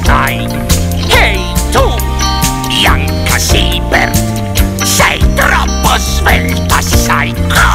stai? Ehi tu, Bianca Silver, sei troppo svelta, sai?